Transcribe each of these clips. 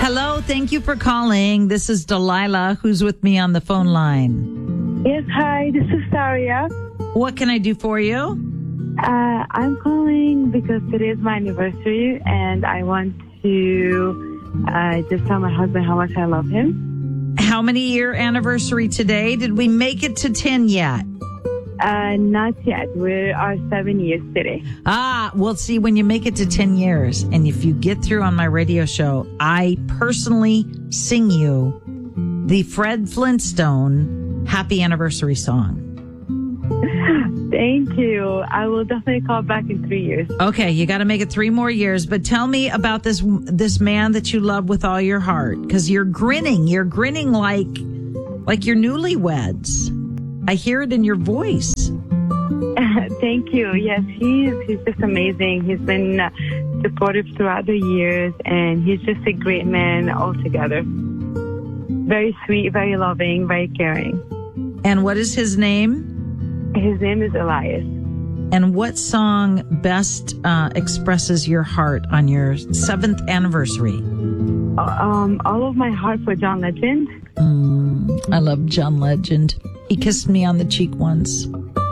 Hello, thank you for calling. This is Delilah, who's with me on the phone line. Yes, hi, this is Saria. What can I do for you? I'm calling because today is my anniversary and I want to just tell my husband how much I love him. How many year anniversary today? Did we make it to 10 yet? Not yet. We are 7 years today. Well, see, when you make it to 10 years and if you get through on my radio show, I personally sing you the Fred Flintstone Happy Anniversary song. Thank you. I will definitely call back in 3 years. Okay, you got to make it 3 more years, but tell me about this man that you love with all your heart, because you're grinning like you're newlyweds. I hear it in your voice. Thank you. Yes, he's just amazing. He's been supportive throughout the years, and he's just a great man altogether. Very sweet, very loving, very caring. And what is his name? His name is Elias. And what song best expresses your heart on your 7th anniversary? All of my heart for John Legend. I love John Legend. He kissed me on the cheek once.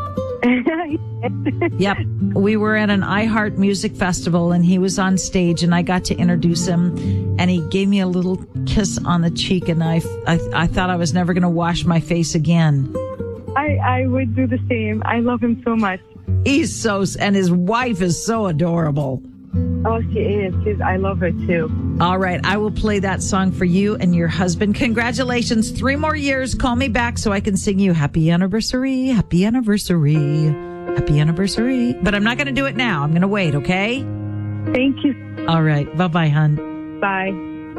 Yep. We were at an iHeart Music Festival and he was on stage and I got to introduce him and he gave me a little kiss on the cheek and I thought I was never going to wash my face again. I would do the same. I love him so much. And his wife is so adorable. Oh, she is. I love her too. All right. I will play that song for you and your husband. Congratulations. 3 more years. Call me back so I can sing you happy anniversary, happy anniversary, happy anniversary. But I'm not going to do it now. I'm going to wait. Okay. Thank you. All right. Bye-bye, hon. Bye.